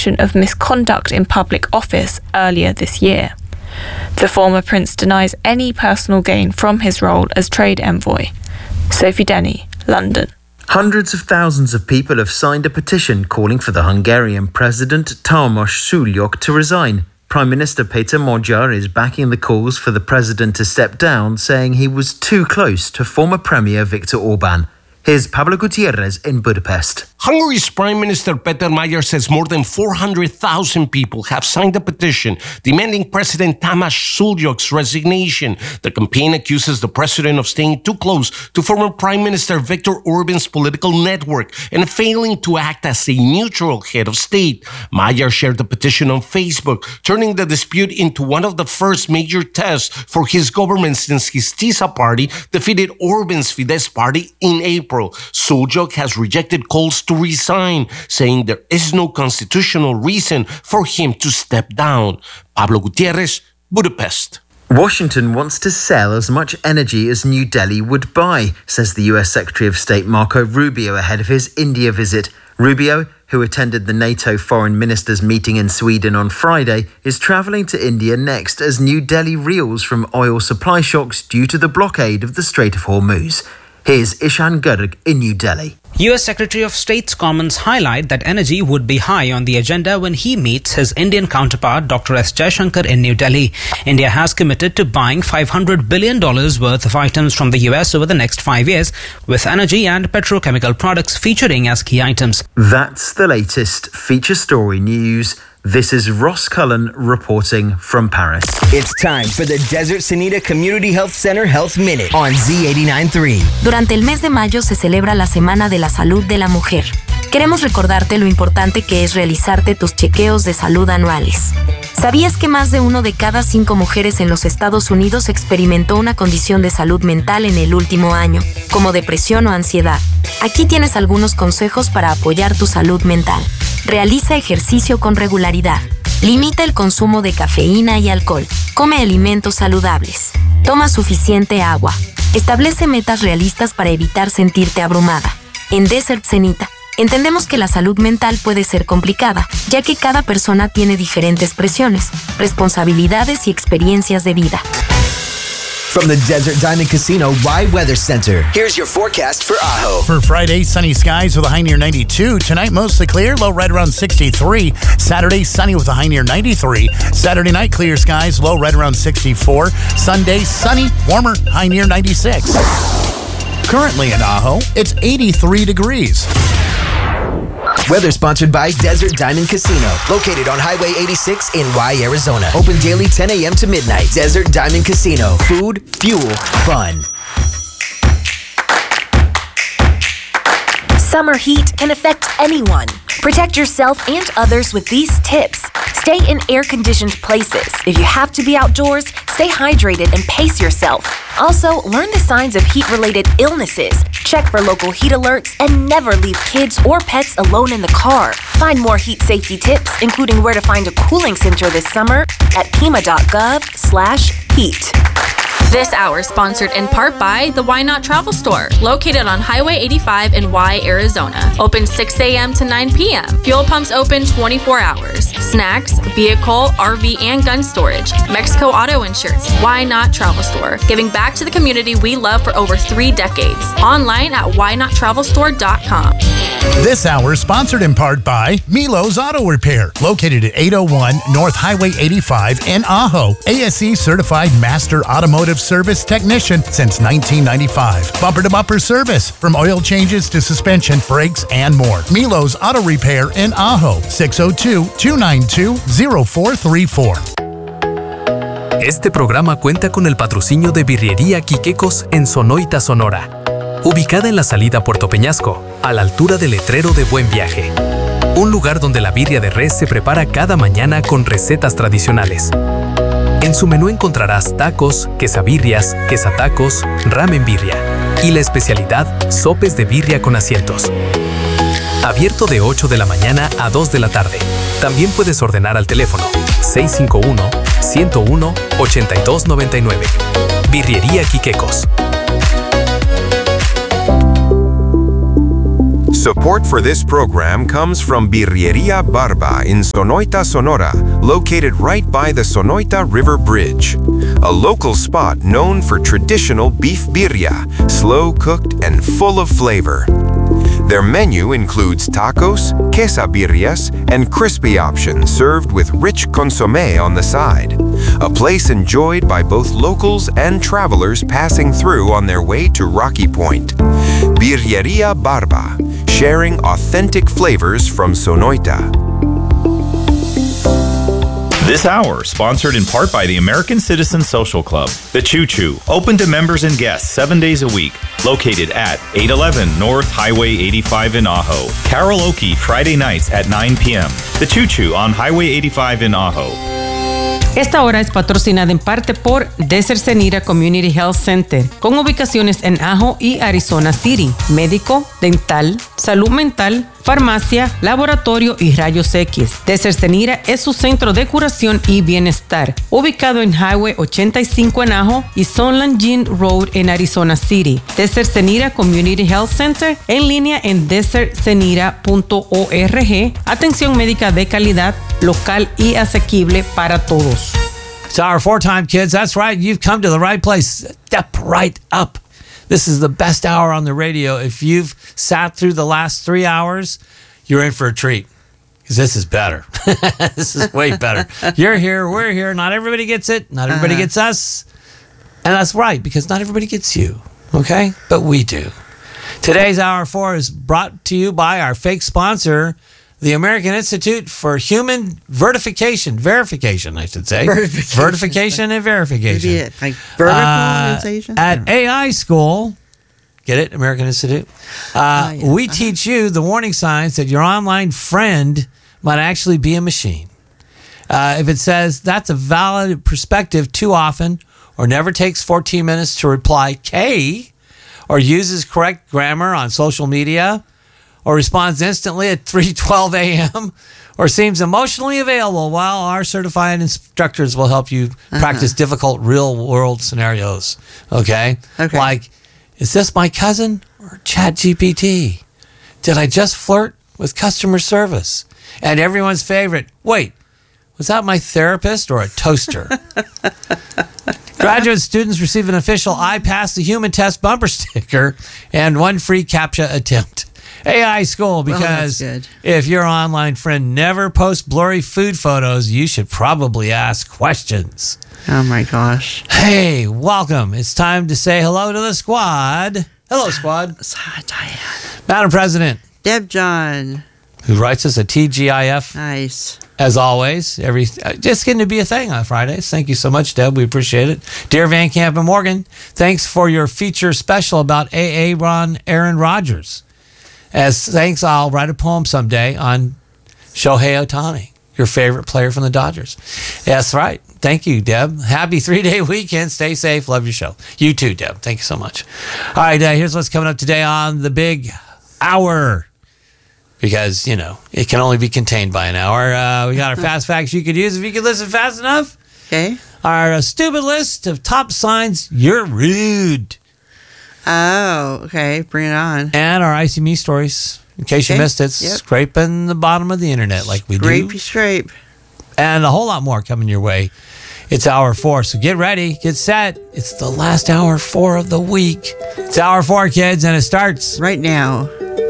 suspicion of misconduct in public office earlier this year. The former prince denies any personal gain from his role as trade envoy. Sophie Denny, London. Hundreds of thousands of people have signed a petition calling for the Hungarian President Tamás Sulyok to resign. Prime Minister Péter Magyar is backing the calls for the president to step down, saying he was too close to former Premier Viktor Orbán. Here's Pablo Gutierrez in Budapest. Hungary's Prime Minister Péter Magyar says more than 400,000 people have signed a petition demanding President Tamás Sulyok's resignation. The campaign accuses the president of staying too close to former Prime Minister Viktor Orbán's political network and failing to act as a neutral head of state. Magyar shared the petition on Facebook, turning the dispute into one of the first major tests for his government since his TISA party defeated Orbán's Fidesz party in April. Sulyok has rejected calls to resign, saying there is no constitutional reason for him to step down. Pablo Gutierrez, Budapest. Washington wants to sell as much energy as New Delhi would buy, says the US Secretary of State Marco Rubio ahead of his India visit. Rubio, who attended the NATO foreign ministers meeting in Sweden on Friday, is travelling to India next as New Delhi reels from oil supply shocks due to the blockade of the Strait of Hormuz. Here's Ishan Garg in New Delhi. US Secretary of State's comments highlight that energy would be high on the agenda when he meets his Indian counterpart Dr. S. Jaishankar in New Delhi. India has committed to buying $500 billion worth of items from the US over the next 5 years, with energy and petrochemical products featuring as key items. That's the latest feature story news. This is Ross Cullen reporting from Paris. It's time for the Desert Sanita Community Health Center Health Minute on Z89.3. Durante el mes de mayo se celebra la Semana de la Salud de la Mujer. Queremos recordarte lo importante que es realizarte tus chequeos de salud anuales. ¿Sabías que más de 1 de cada 5 mujeres en los Estados Unidos experimentó una condición de salud mental en el último año, como depresión o ansiedad? Aquí tienes algunos consejos para apoyar tu salud mental. Realiza ejercicio con regularidad. Limita el consumo de cafeína y alcohol. Come alimentos saludables. Toma suficiente agua. Establece metas realistas para evitar sentirte abrumada. En Desert Sanita, entendemos que la salud mental puede ser complicada, ya que cada persona tiene diferentes presiones, responsabilidades y experiencias de vida. From the Desert Diamond Casino Y Weather Center, here's your forecast for Ajo. For Friday, sunny skies with a high near 92. Tonight, mostly clear, low right around 63. Saturday, sunny with a high near 93. Saturday night, clear skies, low right around 64. Sunday, sunny, warmer, high near 96. Currently in Ajo, it's 83 degrees. Weather sponsored by Desert Diamond Casino, located on Highway 86 in Y, Arizona. Open daily 10 a.m. to midnight. Desert Diamond Casino. Food, fuel, fun. Summer heat can affect anyone. Protect yourself and others with these tips. Stay in air-conditioned places. If you have to be outdoors, stay hydrated and pace yourself. Also, learn the signs of heat-related illnesses. Check for local heat alerts and never leave kids or pets alone in the car. Find more heat safety tips, including where to find a cooling center this summer at pima.gov/heat. This hour sponsored in part by the Why Not Travel Store, located on Highway 85 in Y, Arizona. Open 6 a.m. to 9 p.m. Fuel pumps open 24 hours. Snacks, vehicle, RV, and gun storage. Mexico Auto Insurance. Why Not Travel Store, giving back to the community we love for over 3 decades. Online at whynottravelstore.com. This hour sponsored in part by Milo's Auto Repair, located at 801 North Highway 85 in Ajo. ASE certified master automotive service technician since 1995. Bumper-to-bumper service, from oil changes to suspension, brakes, and more. Milo's Auto Repair in Ajo, 602-292-0434. Este programa cuenta con el patrocinio de Birrería Quiquecos en Sonoita, Sonora. Ubicada en la salida Puerto Peñasco, a la altura del letrero de Buen Viaje. Un lugar donde la birria de res se prepara cada mañana con recetas tradicionales. En su menú encontrarás tacos, quesabirrias, quesatacos, ramen birria y la especialidad, sopes de birria con asientos. Abierto de 8 de la mañana a 2 de la tarde. También puedes ordenar al teléfono 651-101-8299. Birrería Quiquecos. Support for this program comes from Birreria Barba in Sonoita, Sonora, located right by the Sonoita River Bridge. A local spot known for traditional beef birria, slow-cooked and full of flavor. Their menu includes tacos, quesabirrias, and crispy options served with rich consommé on the side. A place enjoyed by both locals and travelers passing through on their way to Rocky Point. Birreria Barba, sharing authentic flavors from Sonoita. This hour, sponsored in part by the American Citizen Social Club, The Choo Choo, open to members and guests 7 days a week, located at 811 North Highway 85 in Ajo. Karaoke Friday nights at 9 p.m. The Choo Choo on Highway 85 in Ajo. Esta hora es patrocinada en parte por Desert Senira Community Health Center, con ubicaciones en Ajo y Arizona City. Médico, dental, salud mental, farmacia, laboratorio y rayos X. Desert Senira es su centro de curación y bienestar, ubicado en Highway 85 en Ajo y Sunland Gin Road en Arizona City. Desert Senira Community Health Center, en línea en desertsenira.org. Atención médica de calidad, local y asequible para todos. It's our 4-time kids. That's right. You've come to the right place. Step right up. This is the best hour on the radio. If you've sat through the last 3 hours, you're in for a treat. Because this is better. This is way better. You're here. We're here. Not everybody gets it. Not everybody gets us. And that's right, because not everybody gets you. Okay? But we do. Today's Hour 4 is brought to you by our fake sponsor, the American Institute for Human Verification, I should say. Verification and verification. Maybe it, like verticalization? At AI School, get it, American Institute? We teach you the warning signs that your online friend might actually be a machine. If it says that's a valid perspective too often, or never takes 14 minutes to reply K, or uses correct grammar on social media, or responds instantly at 3:12 a.m., or seems emotionally available, while our certified instructors will help you practice difficult real-world scenarios. Okay? Like, is this my cousin or ChatGPT? Did I just flirt with customer service? And everyone's favorite, wait, was that my therapist or a toaster? Graduate students receive an official I Passed the Human Test bumper sticker and one free CAPTCHA attempt. AI School, because if your online friend never posts blurry food photos, you should probably ask questions. Oh my gosh. Hey, welcome. It's time to say hello to the squad. Hello, squad. Diane. Madam President. Deb John. Who writes us a TGIF. Nice. As always, just getting to be a thing on Fridays. Thank you so much, Deb. We appreciate it. Dear Van Camp and Morgan, thanks for your feature special about Aaron Rodgers. As thanks, I'll write a poem someday on Shohei Ohtani, your favorite player from the Dodgers. That's right. Thank you, Deb. Happy 3-day weekend. Stay safe. Love your show. You too, Deb. Thank you so much. All right, here's what's coming up today on the big hour. Because, it can only be contained by an hour. We got our fast facts you could use if you could listen fast enough. Okay. Our stupid list of top signs you're rude. Oh, okay. Bring it on. And our Icy Me stories. In case you missed it, scraping the bottom of the internet like we do. Scrape. And a whole lot more coming your way. It's hour 4, so get ready, get set. It's the last hour 4 of the week. It's hour 4, kids, and it starts right now.